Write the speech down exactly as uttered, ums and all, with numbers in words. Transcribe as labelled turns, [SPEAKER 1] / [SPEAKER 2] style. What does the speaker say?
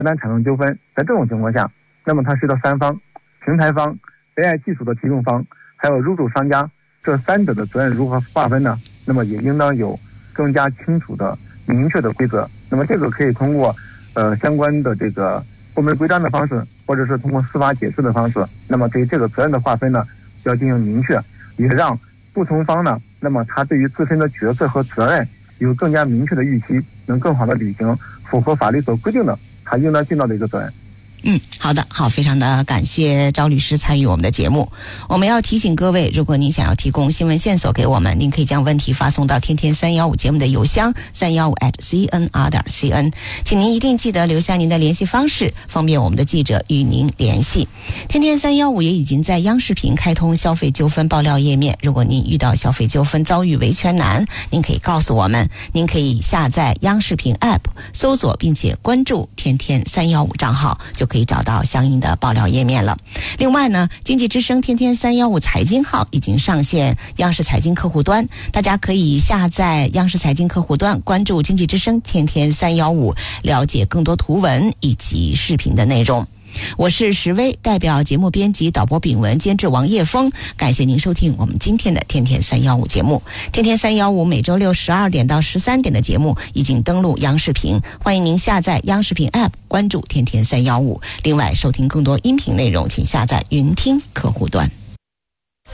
[SPEAKER 1] 一旦产生纠纷，在这种情况下，那么它是的三方，平台方、A I 技术的提供方，还有入驻商家，这三者的责任如何划分呢？那么也应当有更加清楚的、明确的规则。那么这个可以通过呃相关的这个部门规章的方式，或者是通过司法解释的方式，那么对于这个责任的划分呢，要进行明确，也让不同方呢，那么他对于自身的角色和责任有更加明确的预期，能更好的履行符合法律所规定的他应当尽到的一个责任。
[SPEAKER 2] 嗯，好的，好，非常的感谢赵律师参与我们的节目。我们要提醒各位，如果您想要提供新闻线索给我们，您可以将问题发送到天天三幺五节目的邮箱三幺五 at c n r 点 c n， 请您一定记得留下您的联系方式，方便我们的记者与您联系。天天三幺五也已经在央视频开通消费纠纷爆料页面，如果您遇到消费纠纷遭遇维权难，您可以告诉我们，您可以下载央视频 app， 搜索并且关注天天三幺五账号，就可以找到相应的爆料页面了。另外呢，经济之声天天三幺五财经号已经上线央视财经客户端，大家可以下载央视财经客户端，关注经济之声天天三幺五，了解更多图文以及视频的内容。我是石薇，代表节目编辑导播炳文，监制王叶峰，感谢您收听我们今天的天天三幺五节目。天天三幺五每周六十二点到十三点的节目已经登录央视频，欢迎您下载央视频 app， 关注天天三幺五。另外收听更多音频内容，请下载云听客户端。